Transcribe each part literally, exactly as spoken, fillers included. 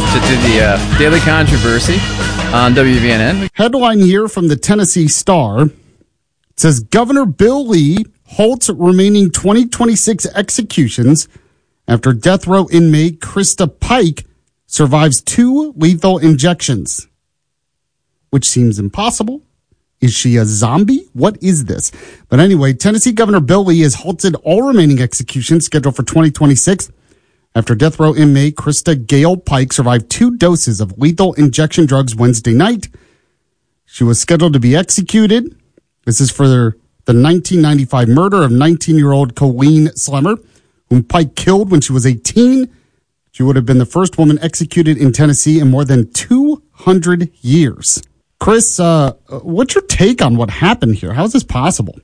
to, to the uh, Daily Controversy on W V N N. Headline here from the Tennessee Star. It says Governor Bill Lee halts remaining twenty twenty-six executions after death row inmate Krista Pike survives two lethal injections. Which seems impossible. Is she a zombie? What is this? But anyway, Tennessee Governor Bill Lee has halted all remaining executions scheduled for twenty twenty-six after death row inmate Krista Gail Pike survived two doses of lethal injection drugs Wednesday night. She was scheduled to be executed. This is for the nineteen ninety-five murder of nineteen-year-old Colleen Slemmer, whom Pike killed when she was eighteen. She would have been the first woman executed in Tennessee in more than two hundred years. Chris, uh, what's your take on what happened here? How is this possible?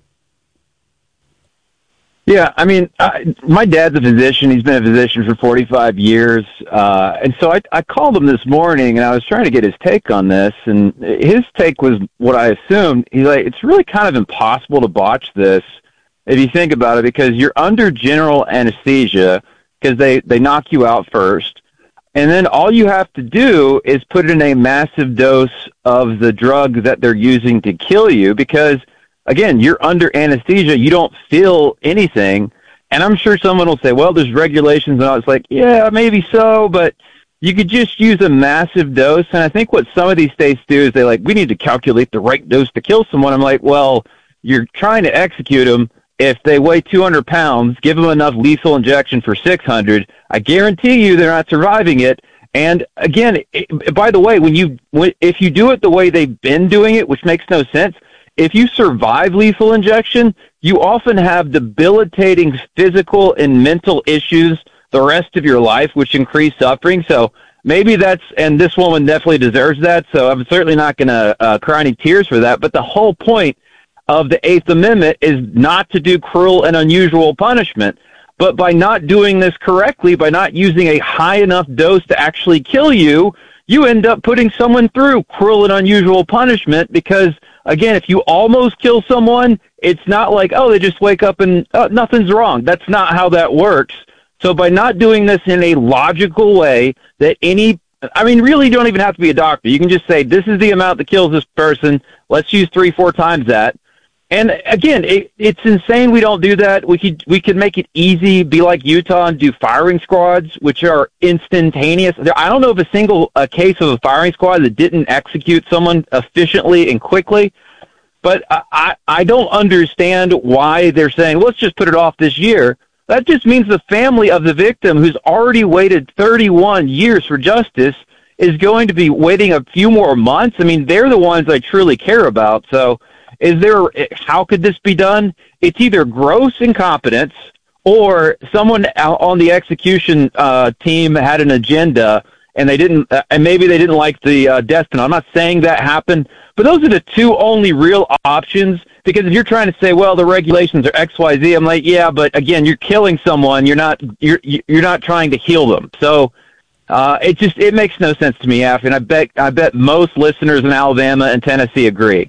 Yeah, I mean, I, my dad's a physician. He's been a physician for forty-five years. Uh, and so I, I called him this morning, and I was trying to get his take on this. And his take was what I assumed. He's like, it's really kind of impossible to botch this if you think about it, because you're under general anesthesia because they, they knock you out first. And then all you have to do is put in a massive dose of the drug that they're using to kill you because, again, you're under anesthesia. You don't feel anything. And I'm sure someone will say, well, there's regulations and all. It's like, yeah, maybe so, but you could just use a massive dose. And I think what some of these states do is they like, we need to calculate the right dose to kill someone. I'm like, well, you're trying to execute them. If they weigh two hundred pounds, give them enough lethal injection for six hundred. I guarantee you they're not surviving it. And again, it, by the way, when you when, if you do it the way they've been doing it, which makes no sense, if you survive lethal injection, you often have debilitating physical and mental issues the rest of your life, which increase suffering. So maybe that's, and this woman definitely deserves that. So I'm certainly not going to uh, cry any tears for that. But the whole point of the Eighth Amendment is not to do cruel and unusual punishment. But by not doing this correctly, by not using a high enough dose to actually kill you, you end up putting someone through cruel and unusual punishment because, again, if you almost kill someone, it's not like, oh, they just wake up and oh, nothing's wrong. That's not how that works. So by not doing this in a logical way that any, I mean, really you don't even have to be a doctor. You can just say, this is the amount that kills this person. Let's use three, four times that. And again, it, it's insane we don't do that. We could we could make it easy, be like Utah and do firing squads, which are instantaneous. There, I don't know of a single uh, case of a firing squad that didn't execute someone efficiently and quickly. But I, I, I don't understand why they're saying, let's just put it off this year. That just means the family of the victim, who's already waited thirty-one years for justice, is going to be waiting a few more months. I mean, they're the ones I truly care about. So is there, how could this be done? It's either gross incompetence or someone on the execution uh, team had an agenda and they didn't, uh, and maybe they didn't like the uh, death penalty. I'm not saying that happened, but those are the two only real options. Because if you're trying to say, well, the regulations are X, Y, Z, I'm like, yeah, but again, you're killing someone. You're not, you're, you're not trying to heal them. So uh, it just, it makes no sense to me, Af, and I bet, I bet most listeners in Alabama and Tennessee agree.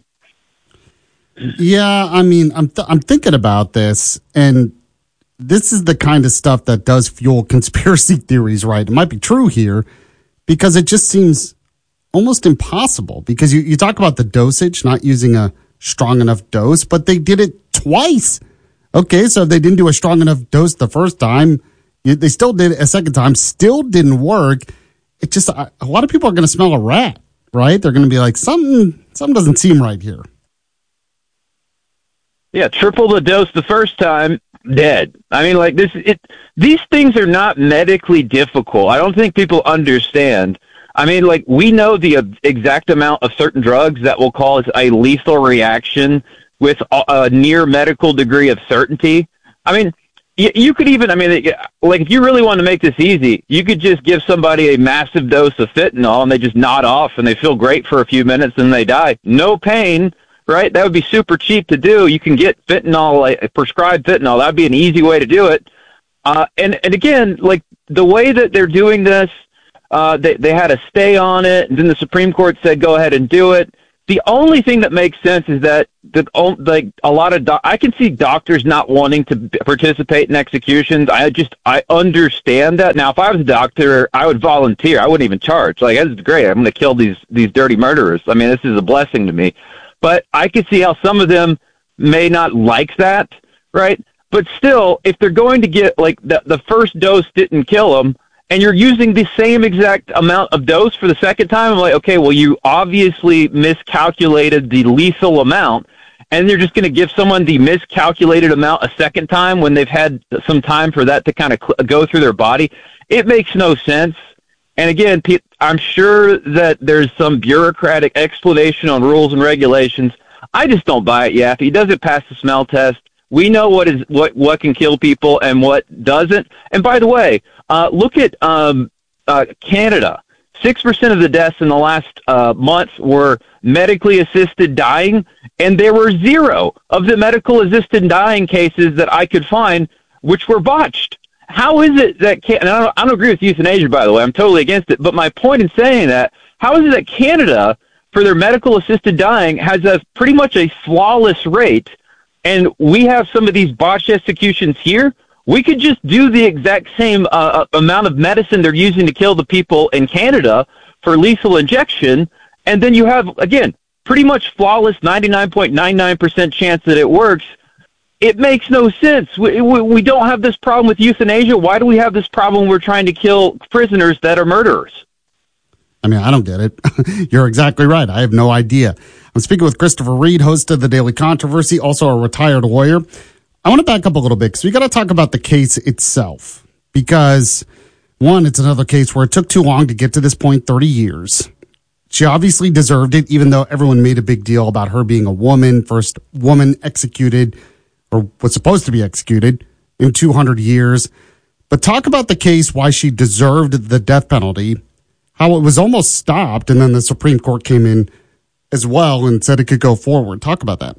Yeah, I mean, I'm th- I'm thinking about this, and this is the kind of stuff that does fuel conspiracy theories, right? It might be true here, because it just seems almost impossible. Because you, you talk about the dosage, not using a strong enough dose, but they did it twice. Okay, so if they didn't do a strong enough dose the first time, they still did it a second time, still didn't work. It just, a lot of people are going to smell a rat, right? They're going to be like, something, something doesn't seem right here. Yeah, triple the dose the first time, dead. I mean, like this, it, these things are not medically difficult. I don't think people understand. I mean, like we know the exact amount of certain drugs that will cause a lethal reaction with a, a near medical degree of certainty. I mean, you, you could even, I mean, like if you really want to make this easy, you could just give somebody a massive dose of fentanyl and they just nod off and they feel great for a few minutes and they die. No pain. Right? That would be super cheap to do. You can get fentanyl, like prescribed fentanyl. That would be an easy way to do it. Uh, and, and again, like the way that they're doing this, uh, they, they had a stay on it, and then the Supreme Court said, go ahead and do it. the only thing that makes sense is that the like a lot of doc- I can see doctors not wanting to participate in executions. I just I understand that. Now, if I was a doctor, I would volunteer. I wouldn't even charge. Like, this is great. I'm going to kill these these dirty murderers. I mean, this is a blessing to me. But I could see how some of them may not like that, right? But still, if they're going to get like the the first dose didn't kill them, and you're using the same exact amount of dose for the second time, I'm like, okay, well, you obviously miscalculated the lethal amount, and you're just going to give someone the miscalculated amount a second time when they've had some time for that to kind of cl- go through their body. It makes no sense. And again, Pete, I'm sure that there's some bureaucratic explanation on rules and regulations. I just don't buy it, Yaffe. He doesn't pass the smell test. We know what is what, what can kill people and what doesn't. And by the way, uh, look at um, uh, Canada. Six percent of the deaths in the last uh, month were medically assisted dying, and there were zero of the medical assisted dying cases that I could find which were botched. How is it that can- and I don't, I don't agree with euthanasia, by the way. I'm totally against it. But my point in saying that, how is it that Canada, for their medical assisted dying, has a pretty much a flawless rate? And we have some of these botched executions here. We could just do the exact same uh, amount of medicine they're using to kill the people in Canada for lethal injection, and then you have, again, pretty much flawless ninety-nine point nine nine percent chance that it works. It makes no sense. We, we, we don't have this problem with euthanasia. Why do we have this problem when we're trying to kill prisoners that are murderers? I mean, I don't get it. You're exactly right. I have no idea. I'm speaking with Christopher Reed, host of The Daily Controversy, also a retired lawyer. I want to back up a little bit because we got to talk about the case itself. Because, one, it's another case where it took too long to get to this point, thirty years. She obviously deserved it, even though everyone made a big deal about her being a woman, first woman executed, or was supposed to be executed, in two hundred years. But talk about the case, why she deserved the death penalty, how it was almost stopped, and then the Supreme Court came in as well and said it could go forward. Talk about that.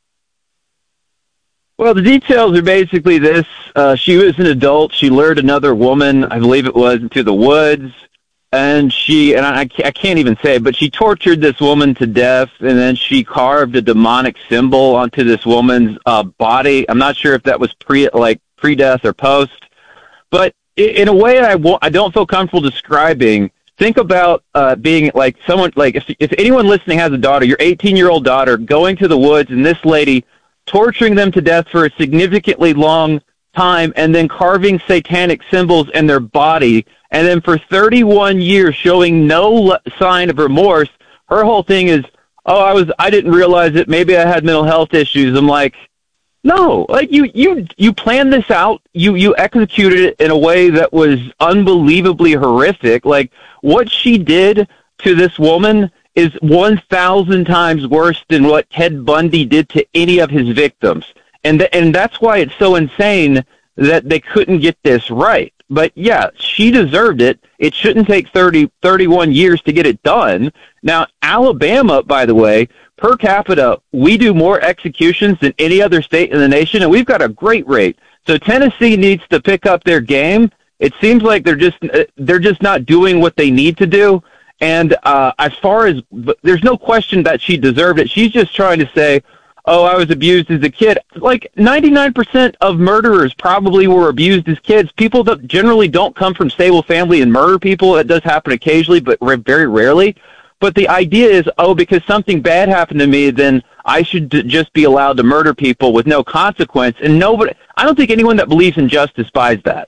Well, the details are basically this. Uh, she was an adult. She lured another woman, I believe it was, into the woods. And she, and I, I can't even say, but she tortured this woman to death, and then she carved a demonic symbol onto this woman's uh, body. I'm not sure if that was pre, like pre-death or post. But in a way I, won't, I don't feel comfortable describing. Think about uh, being like someone, like if, if anyone listening has a daughter, your eighteen-year-old daughter going to the woods and this lady torturing them to death for a significantly long time and then carving satanic symbols in their body, and then for thirty-one years showing no sign of remorse. Her whole thing is, oh, I was, I didn't realize it. Maybe I had mental health issues. I'm like, no, like you, you, you planned this out. You, you executed it in a way that was unbelievably horrific. Like what she did to this woman is one thousand times worse than what Ted Bundy did to any of his victims. And th- and that's why it's so insane that they couldn't get this right. But yeah, she deserved it. It shouldn't take thirty, thirty-one years to get it done. Now, Alabama, by the way, per capita, we do more executions than any other state in the nation, and we've got a great rate. So Tennessee needs to pick up their game. It seems like they're just they're just not doing what they need to do. And uh, as far as, there's no question that she deserved it. She's just trying to say, oh, I was abused as a kid. Like ninety-nine percent of murderers probably were abused as kids. People that generally don't come from stable family and murder people. That does happen occasionally, but very rarely. But the idea is, oh, because something bad happened to me, then I should d- just be allowed to murder people with no consequence. And nobody, I don't think anyone that believes in justice buys that.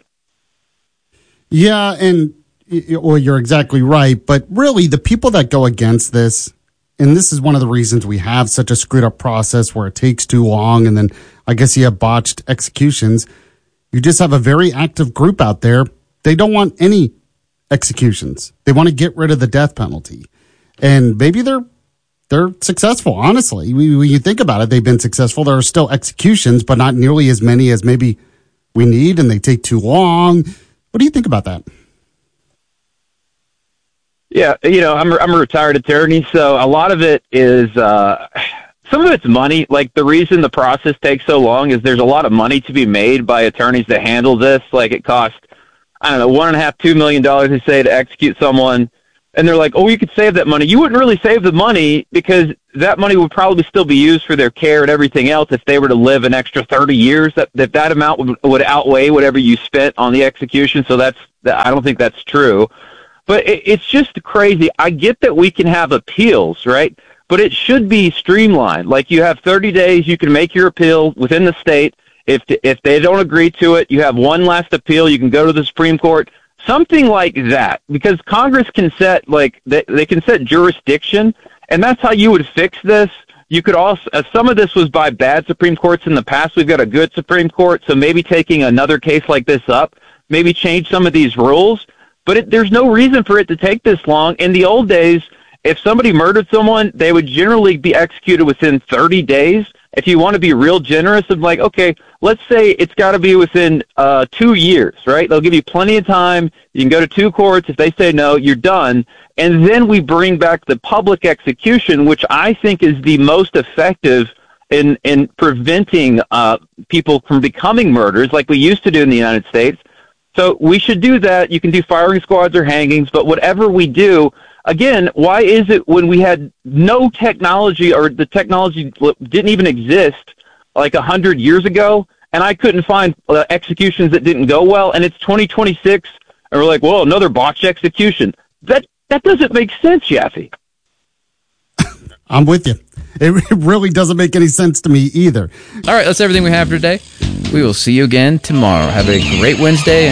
Yeah, and well, you're exactly right. But really, the people that go against this, and this is one of the reasons we have such a screwed up process where it takes too long, and then I guess you have botched executions. You just have a very active group out there. They don't want any executions. They want to get rid of the death penalty. And maybe they're they're successful, honestly. When you think about it, they've been successful. There are still executions, but not nearly as many as maybe we need, and they take too long. What do you think about that? Yeah, you know, I'm a, I'm a retired attorney, so a lot of it is, uh, some of it's money. Like, the reason the process takes so long is there's a lot of money to be made by attorneys that handle this. Like, it costs, I don't know, one and a half, two million dollars, they say, to execute someone. and they're like, oh, you could save that money. You wouldn't really save the money because that money would probably still be used for their care and everything else if they were to live an extra thirty years. That that, that amount would, would outweigh whatever you spent on the execution. So that's I don't think that's true. But it, it's just crazy. I get that we can have appeals, right? But it should be streamlined. Like you have thirty days, you can make your appeal within the state. If if they don't agree to it, you have one last appeal. You can go to the Supreme Court. Something like that, because Congress can set like they, they can set jurisdiction, and that's how you would fix this. You could also uh, some of this was by bad Supreme Courts in the past. We've got a good Supreme Court, so maybe taking another case like this up, maybe change some of these rules. But it, there's no reason for it to take this long. In the old days, if somebody murdered someone, they would generally be executed within thirty days. If you want to be real generous, of like, okay, let's say it's got to be within uh, two years, right? They'll give you plenty of time. You can go to two courts. If they say no, you're done. And then we bring back the public execution, which I think is the most effective in in preventing uh, people from becoming murderers like we used to do in the United States. So we should do that. You can do firing squads or hangings, but whatever we do, again, why is it when we had no technology or the technology didn't even exist like a hundred years ago, and I couldn't find uh, executions that didn't go well, and it's twenty twenty-six, and we're like, well, another botched execution. That that doesn't make sense, Yaffe. I'm with you. It really doesn't make any sense to me either. All right, that's everything we have for today. We will see you again tomorrow. Have a great Wednesday.